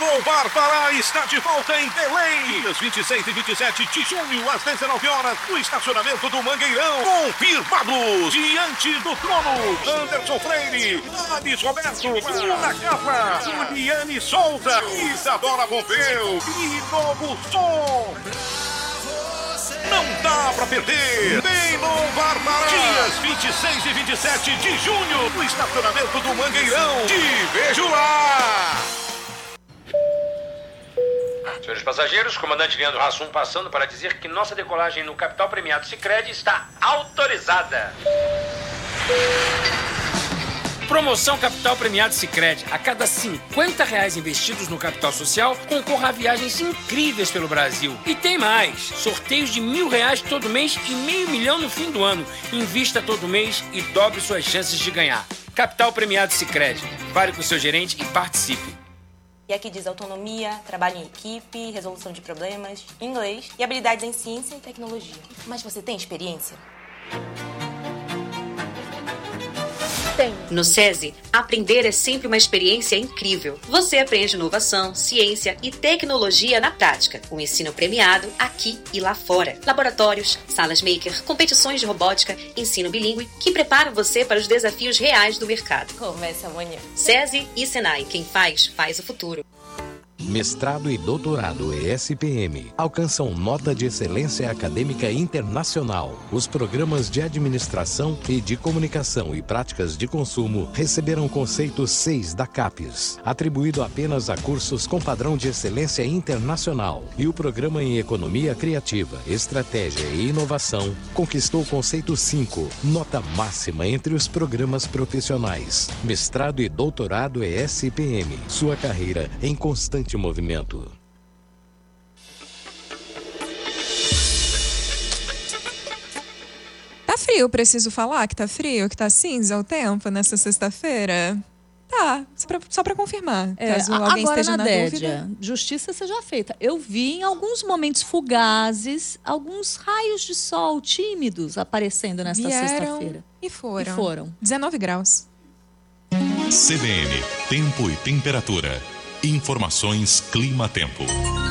Inovar Pará está de volta em Belém. Dias 26 e 27 de junho, às 19 horas, no estacionamento do Mangueirão. Confirmados, diante do trono, Anderson Freire, Ades Roberto, Bruna Capa, Juliane Souza, Isadora Pompeu e Novo Som. Não dá pra perder. Vem Inovar Pará. Dias 26 e 27 de junho, no estacionamento do Mangueirão. Te vejo lá. Senhores passageiros, comandante Leandro Hassum passando para dizer que nossa decolagem no Capital Premiado Sicredi está autorizada. Promoção Capital Premiado Sicredi. A cada R$50 investidos no capital social, concorra a viagens incríveis pelo Brasil. E tem mais. Sorteios de R$1.000 todo mês e R$500 mil no fim do ano. Invista todo mês e dobre suas chances de ganhar. Capital Premiado Sicredi. Fale com o seu gerente e participe. E aqui diz autonomia, trabalho em equipe, resolução de problemas, inglês e habilidades em ciência e tecnologia. Mas você tem experiência? Tem. No SESI, aprender é sempre uma experiência incrível. Você aprende inovação, ciência e tecnologia na prática. Um ensino premiado aqui e lá fora. Laboratórios, salas maker, competições de robótica, ensino bilíngue que preparam você para os desafios reais do mercado. Começa amanhã. SESI e Senai. Quem faz o futuro. Mestrado e doutorado ESPM alcançam nota de excelência acadêmica internacional. Os programas de administração e de comunicação e práticas de consumo receberam conceito 6 da CAPES, atribuído apenas a cursos com padrão de excelência internacional. E o programa em economia criativa, estratégia e inovação conquistou o conceito 5, nota máxima entre os programas profissionais. Mestrado e doutorado ESPM, sua carreira em constante movimento. Tá frio, preciso falar que tá frio, que tá cinza o tempo nessa sexta-feira? Tá, só pra confirmar, caso alguém agora esteja na Dédia, dúvida. Justiça seja feita. Eu vi em alguns momentos fugazes, alguns raios de sol tímidos aparecendo nesta sexta-feira. E foram. E foram. 19 graus. CBN, tempo e temperatura. Informações Clima-Tempo.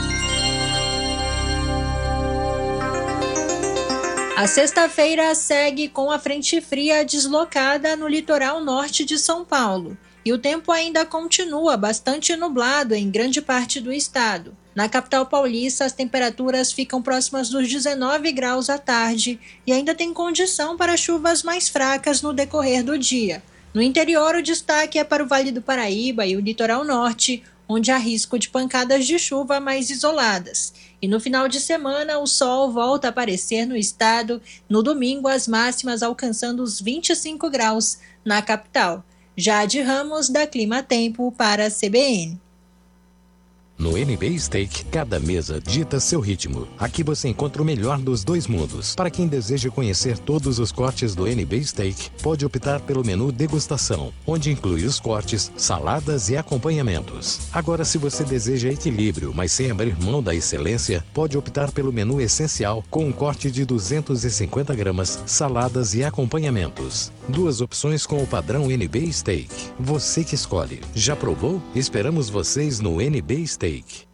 A sexta-feira segue com a frente fria deslocada no litoral norte de São Paulo. E o tempo ainda continua bastante nublado em grande parte do estado. Na capital paulista, as temperaturas ficam próximas dos 19 graus à tarde e ainda tem condição para chuvas mais fracas no decorrer do dia. No interior, o destaque é para o Vale do Paraíba e o litoral norte, onde há risco de pancadas de chuva mais isoladas. E no final de semana, o sol volta a aparecer no estado, no domingo as máximas alcançando os 25 graus na capital. Jade Ramos, da Clima Tempo, para a CBN. No NB Steak, cada mesa dita seu ritmo. Aqui você encontra o melhor dos dois mundos. Para quem deseja conhecer todos os cortes do NB Steak, pode optar pelo menu degustação, onde inclui os cortes, saladas e acompanhamentos. Agora, se você deseja equilíbrio, mas sem abrir mão da excelência, pode optar pelo menu essencial, com um corte de 250 gramas, saladas e acompanhamentos. 2 opções com o padrão NB Steak. Você que escolhe. Já provou? Esperamos vocês no NB Steak.